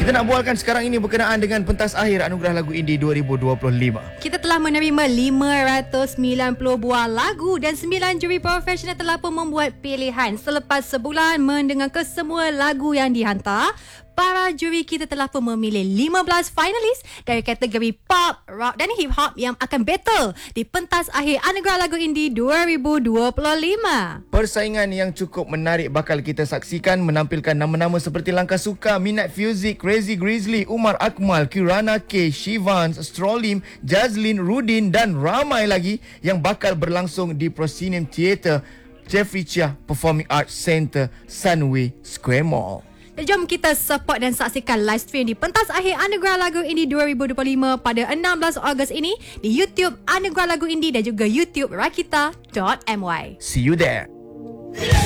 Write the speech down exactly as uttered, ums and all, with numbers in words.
Kita nak bualkan sekarang ini berkenaan dengan pentas akhir Anugerah Lagu Indie dua ribu dua puluh lima. Kita telah menerima lima ratus sembilan puluh buah lagu dan sembilan juri profesional telah pun membuat pilihan. Selepas sebulan mendengar kesemua lagu yang dihantar, para juri kita telah pun memilih lima belas finalis dari kategori pop, rock dan hip hop yang akan battle di pentas akhir Anugerah Lagu Indie dua ribu dua puluh lima. Persaingan yang cukup menarik bakal kita saksikan, menampilkan nama-nama seperti Langkah Suka, Minat Fuzik, Crazy Grizzly, Umar Akmal, Kirana K, Shivans, Strolim, Jazlyn, Rudin dan ramai lagi yang bakal berlangsung di Proscenium Theatre, Jeffrey Chia Performing Arts Centre, Sunway Square Mall. Jom kita support dan saksikan live stream di pentas akhir Anugerah Lagu Indie dua ribu dua puluh lima pada enam belas Ogos ini di YouTube Anugerah Lagu Indie dan juga YouTube rakita dot my. See you there.